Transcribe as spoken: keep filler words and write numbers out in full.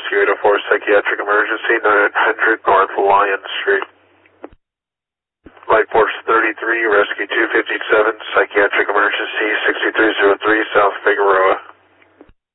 Rescue eight oh four, psychiatric emergency, nine hundred North Lyon Street. Light Force thirty-three, Rescue two fifty-seven, psychiatric emergency, sixty-three oh three, South Figueroa.